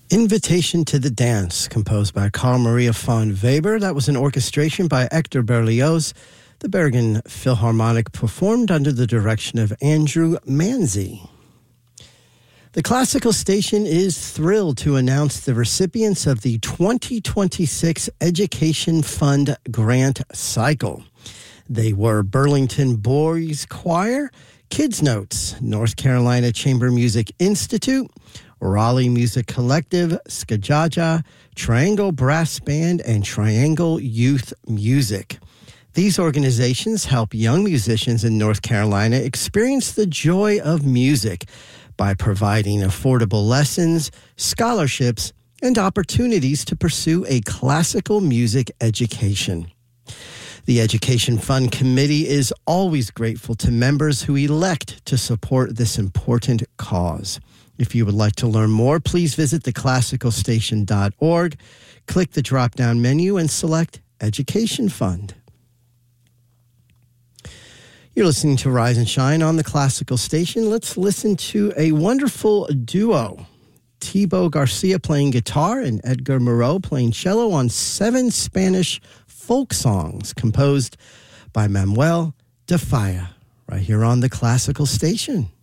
Invitation to the Dance, composed by Carl Maria von Weber. That was an orchestration by Hector Berlioz. The Bergen Philharmonic performed under the direction of Andrew Manzi. The Classical Station is thrilled to announce the recipients of the 2026 Education Fund Grant Cycle. They were Burlington Boys Choir, Kids Notes, North Carolina Chamber Music Institute, Raleigh Music Collective, Skajaja, Triangle Brass Band, and Triangle Youth Music. These organizations help young musicians in North Carolina experience the joy of music by providing affordable lessons, scholarships, and opportunities to pursue a classical music education. The Education Fund Committee is always grateful to members who elect to support this important cause. If you would like to learn more, please visit theclassicalstation.org, click the drop-down menu, and select Education Fund. You're listening to Rise and Shine on the Classical Station. Let's listen to a wonderful duo. Thibaut Garcia playing guitar and Edgar Moreau playing cello on 7 Spanish folk songs composed by Manuel de Falla, right here on the Classical Station.